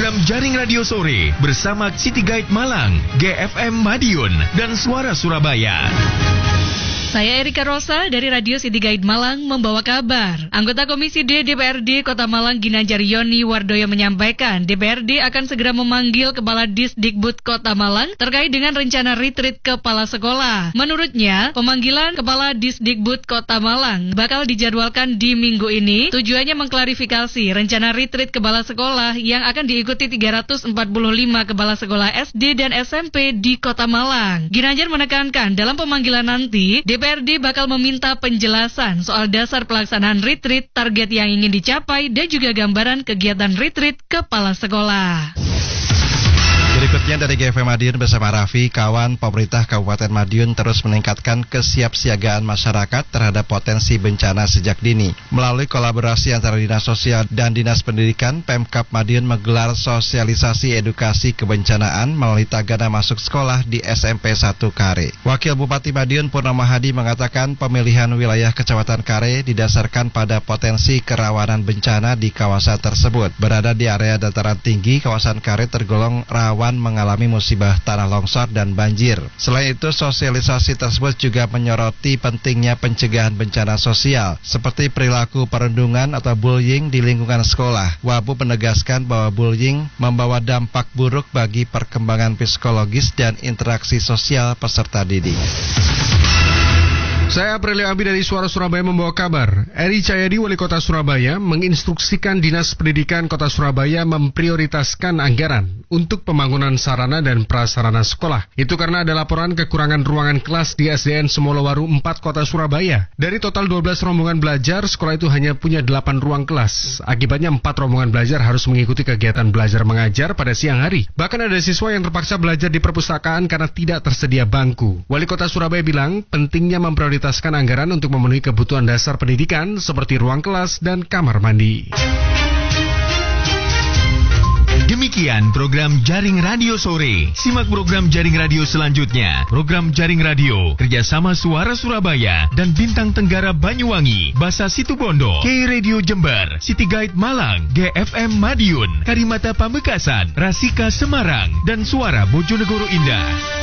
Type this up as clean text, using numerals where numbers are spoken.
program Jaring Radio Sore bersama City Guide Malang, GFM Madiun, dan Suara Surabaya. Saya Erika Rosa dari Radio City Guide Malang membawa kabar. Anggota Komisi D DPRD Kota Malang Ginanjar Yoni Wardoyo menyampaikan DPRD akan segera memanggil Kepala Disdikbud Kota Malang terkait dengan rencana retreat kepala sekolah. Menurutnya, pemanggilan Kepala Disdikbud Kota Malang bakal dijadwalkan di minggu ini. Tujuannya mengklarifikasi rencana retreat kepala sekolah yang akan diikuti 345 kepala sekolah SD dan SMP di Kota Malang. Ginanjar menekankan dalam pemanggilan nanti, DPRD bakal meminta penjelasan soal dasar pelaksanaan retreat, target yang ingin dicapai, dan juga gambaran kegiatan retreat kepala sekolah. Berikutnya dari GFM Madiun bersama Raffi, kawan pemerintah Kabupaten Madiun terus meningkatkan kesiapsiagaan masyarakat terhadap potensi bencana sejak dini. Melalui kolaborasi antara Dinas Sosial dan Dinas Pendidikan, Pemkab Madiun menggelar sosialisasi edukasi kebencanaan melalui tagana masuk sekolah di SMP 1 Kare. Wakil Bupati Madiun Purnama Hadi mengatakan pemilihan wilayah Kecamatan Kare didasarkan pada potensi kerawanan bencana di kawasan tersebut. Berada di area dataran tinggi, kawasan Kare tergolong rawan mengalami musibah tanah longsor dan banjir. Selain itu, sosialisasi tersebut juga menyoroti pentingnya pencegahan bencana sosial, seperti perilaku perundungan atau bullying di lingkungan sekolah. Wabu menegaskan bahwa bullying membawa dampak buruk bagi perkembangan psikologis dan interaksi sosial peserta didik. Saya Aprilio Abi dari Suara Surabaya membawa kabar. Eri Cahyadi, Wali Kota Surabaya, menginstruksikan Dinas Pendidikan Kota Surabaya memprioritaskan anggaran untuk pembangunan sarana dan prasarana sekolah. Itu karena ada laporan kekurangan ruangan kelas di SDN Semolowaru 4 Kota Surabaya. Dari total 12 rombongan belajar, sekolah itu hanya punya 8 ruang kelas. Akibatnya 4 rombongan belajar harus mengikuti kegiatan belajar mengajar pada siang hari. Bahkan ada siswa yang terpaksa belajar di perpustakaan karena tidak tersedia bangku. Wali Kota Surabaya bilang pentingnya memprioritaskan anggaran untuk memenuhi kebutuhan dasar pendidikan seperti ruang kelas dan kamar mandi. Demikian program Jaring Radio Sore. Simak program Jaring Radio selanjutnya. Program Jaring Radio kerjasama Suara Surabaya dan Bintang Tenggara Banyuwangi, Basa Situbondo, K Radio Jember, City Guide Malang, GFM Madiun, Karimata Pamekasan, Rasika Semarang, dan Suara Bojonegoro Indah.